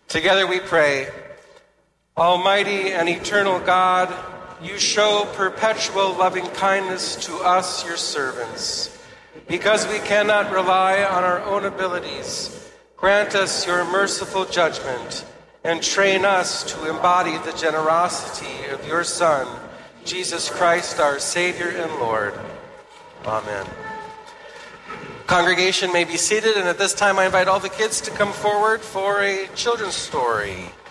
Together we pray, Almighty and eternal God, you show perpetual loving kindness to us, your servants. Because we cannot rely on our own abilities, grant us your merciful judgment and train us to embody the generosity of your Son, Jesus Christ, our Savior and Lord. Amen. Congregation may be seated, and at this time I invite all the kids to come forward for a children's story.